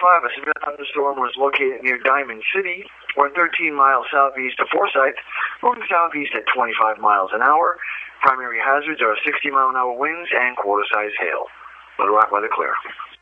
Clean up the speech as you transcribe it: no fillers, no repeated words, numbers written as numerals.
5, a severe thunderstorm was located near Diamond City, or 13 miles southeast of Forsyth, moving southeast at 25 miles an hour. Primary hazards are 60-mile-an-hour winds and quarter-size hail. Little Rock weather clear.